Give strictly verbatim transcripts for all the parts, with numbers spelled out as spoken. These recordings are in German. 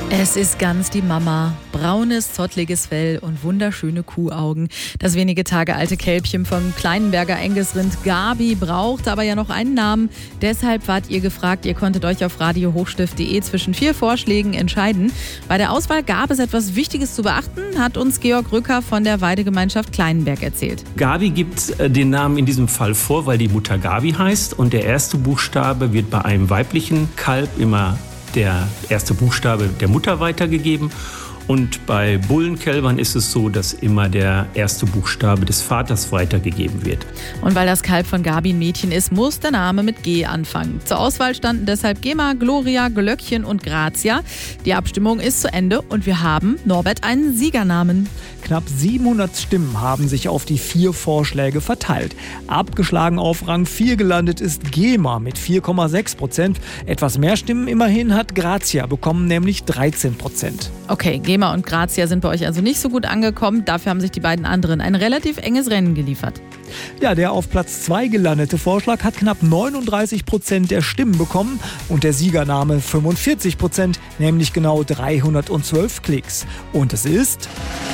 Es ist ganz die Mama. Braunes, zottliges Fell und wunderschöne Kuhaugen. Das wenige Tage alte Kälbchen vom Kleinenberger Engelsrind Gabi braucht aber ja noch einen Namen. Deshalb wart ihr gefragt. Ihr konntet euch auf radio hochstift punkt de zwischen vier Vorschlägen entscheiden. Bei der Auswahl gab es etwas Wichtiges zu beachten, hat uns Georg Rücker von der Weidegemeinschaft Kleinenberg erzählt. Gabi gibt den Namen in diesem Fall vor, weil die Mutter Gabi heißt. Und der erste Buchstabe wird bei einem weiblichen Kalb immer der erste Buchstabe der Mutter weitergegeben. Und bei Bullenkälbern ist es so, dass immer der erste Buchstabe des Vaters weitergegeben wird. Und weil das Kalb von Gabi ein Mädchen ist, muss der Name mit G anfangen. Zur Auswahl standen deshalb Gema, Gloria, Glöckchen und Grazia. Die Abstimmung ist zu Ende und wir haben, Norbert, einen Siegernamen. Knapp siebenhundert Stimmen haben sich auf die vier Vorschläge verteilt. Abgeschlagen auf Rang vier gelandet ist Gema mit vier Komma sechs Prozent. Etwas mehr Stimmen immerhin hat Grazia bekommen, nämlich dreizehn Prozent. Okay, Gema und Grazia sind bei euch also nicht so gut angekommen. Dafür haben sich die beiden anderen ein relativ enges Rennen geliefert. Ja, der auf Platz zwei gelandete Vorschlag hat knapp neununddreißig Prozent der Stimmen bekommen und der Siegername fünfundvierzig Prozent, nämlich genau dreihundertzwölf Klicks. Und es ist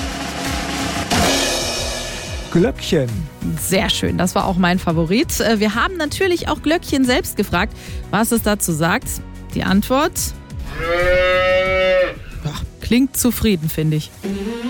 Glöckchen. Sehr schön, das war auch mein Favorit. Wir haben natürlich auch Glöckchen selbst gefragt, was es dazu sagt. Die Antwort? Ach, klingt zufrieden, finde ich.